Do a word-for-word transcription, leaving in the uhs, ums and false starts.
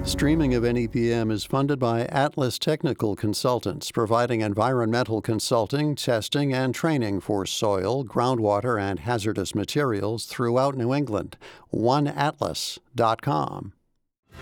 Streaming of N E P M is funded by Atlas Technical Consultants, providing environmental consulting, testing, and training for soil, groundwater, and hazardous materials throughout New England. one atlas dot com